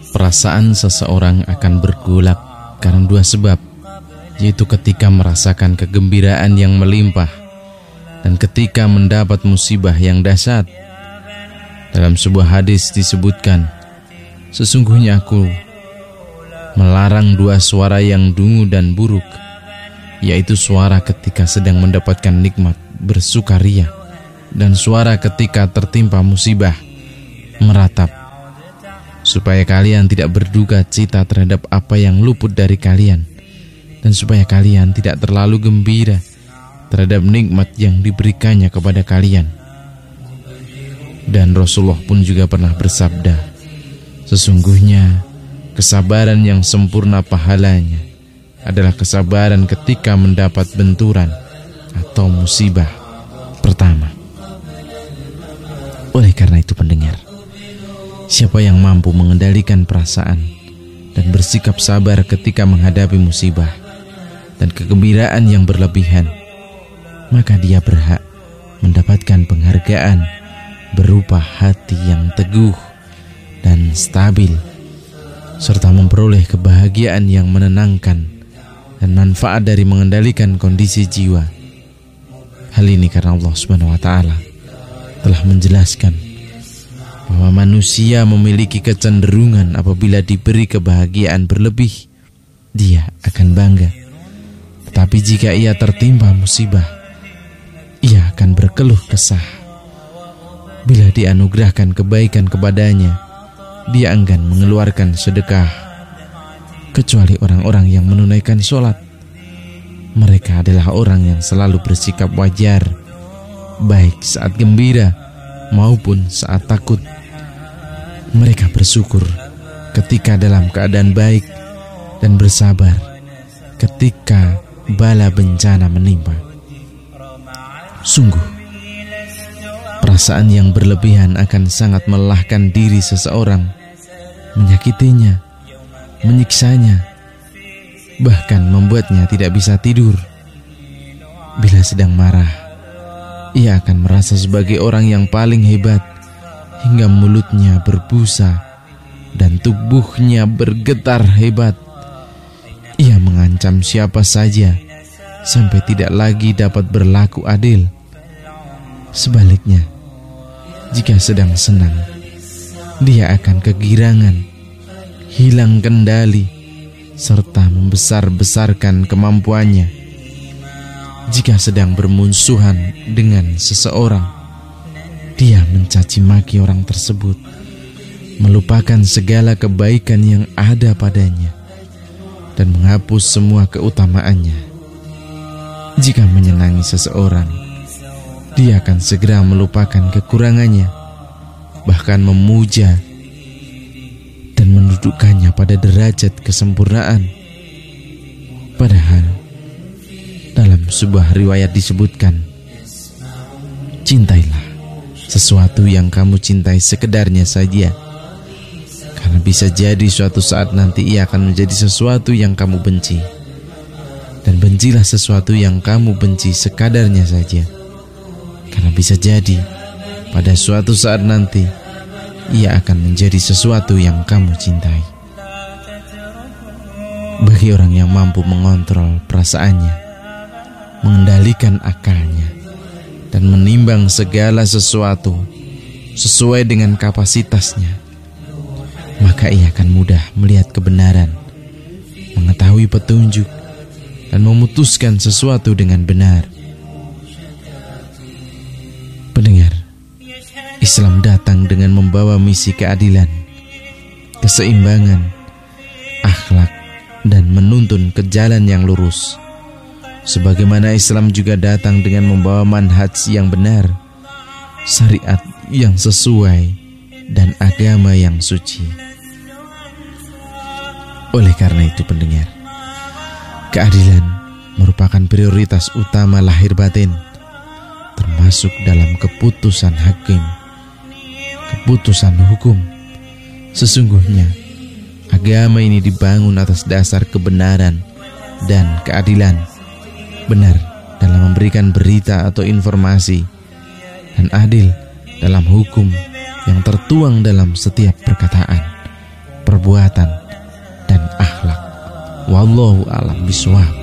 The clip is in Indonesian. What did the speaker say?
Perasaan seseorang akan bergolak karena dua sebab, yaitu ketika merasakan kegembiraan yang melimpah dan ketika mendapat musibah yang dahsyat. Dalam sebuah hadis disebutkan, sesungguhnya aku melarang dua suara yang dungu dan buruk, yaitu suara ketika sedang mendapatkan nikmat bersukaria dan suara ketika tertimpa musibah meratap, supaya kalian tidak berduka cita terhadap apa yang luput dari kalian, dan supaya kalian tidak terlalu gembira terhadap nikmat yang diberikannya kepada kalian. Dan Rasulullah pun juga pernah bersabda, sesungguhnya kesabaran yang sempurna pahalanya adalah kesabaran ketika mendapat benturan atau musibah pertama. Oleh karena itu pendengar, siapa yang mampu mengendalikan perasaan dan bersikap sabar ketika menghadapi musibah dan kegembiraan yang berlebihan, maka dia berhak mendapatkan penghargaan berupa hati yang teguh dan stabil, serta memperoleh kebahagiaan yang menenangkan dan manfaat dari mengendalikan kondisi jiwa. Hal ini karena Allah SWT telah menjelaskan bahwa manusia memiliki kecenderungan apabila diberi kebahagiaan berlebih, dia akan bangga. Tetapi jika ia tertimpa musibah, ia akan berkeluh kesah. Bila dianugerahkan kebaikan kepadanya, dia enggan mengeluarkan sedekah. Kecuali orang-orang yang menunaikan sholat, mereka adalah orang yang selalu bersikap wajar, baik saat gembira maupun saat takut. Mereka bersyukur ketika dalam keadaan baik dan bersabar ketika bala bencana menimpa. Sungguh, perasaan yang berlebihan akan sangat melelahkan diri seseorang, menyakitinya, menyiksanya, bahkan membuatnya tidak bisa tidur. Bila sedang marah, ia akan merasa sebagai orang yang paling hebat, hingga mulutnya berbusa dan tubuhnya bergetar hebat. Ia mengancam siapa saja sampai tidak lagi dapat berlaku adil. Sebaliknya, jika sedang senang, dia akan kegirangan, hilang kendali, serta membesar-besarkan kemampuannya. Jika sedang bermusuhan dengan seseorang, dia mencaci maki orang tersebut, melupakan segala kebaikan yang ada padanya, dan menghapus semua keutamaannya. Jika menyenangi seseorang, dia akan segera melupakan kekurangannya, bahkan memuja dan mendudukkannya pada derajat kesempurnaan. Padahal dalam sebuah riwayat disebutkan, cintailah sesuatu yang kamu cintai sekedarnya saja, karena bisa jadi suatu saat nanti ia akan menjadi sesuatu yang kamu benci. Dan bencilah sesuatu yang kamu benci sekadarnya saja, karena bisa jadi pada suatu saat nanti ia akan menjadi sesuatu yang kamu cintai. Bagi orang yang mampu mengontrol perasaannya, mengendalikan akalnya, dan menimbang segala sesuatu sesuai dengan kapasitasnya, maka ia akan mudah melihat kebenaran, mengetahui petunjuk, dan memutuskan sesuatu dengan benar. Pendengar, Islam datang dengan membawa misi keadilan, keseimbangan, akhlak, dan menuntun ke jalan yang lurus. Sebagaimana Islam juga datang dengan membawa manhaj yang benar, syariat yang sesuai, dan agama yang suci. Oleh karena itu pendengar, keadilan merupakan prioritas utama lahir batin, termasuk dalam keputusan hakim, keputusan hukum. Sesungguhnya agama ini dibangun atas dasar kebenaran dan keadilan, benar dalam memberikan berita atau informasi, dan adil dalam hukum yang tertuang dalam setiap perkataan, perbuatan dan akhlak. Wallahu a'lam bishawab.